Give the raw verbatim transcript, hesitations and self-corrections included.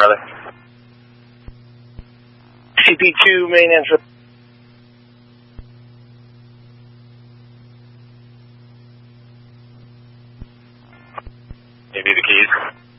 brother. C P two main entrance. Maybe the keys.